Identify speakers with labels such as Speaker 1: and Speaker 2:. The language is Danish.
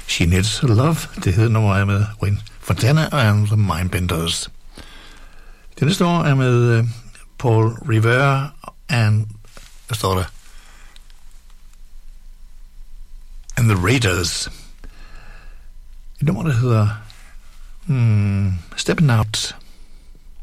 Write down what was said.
Speaker 1: She Needs Love. Det hedder nummeret med Wayne Fontana and the Mindbenders. Det næste år er med Paul Revere and, hvad står der? And the Raiders. Et nummer, der hedder Stepping Out.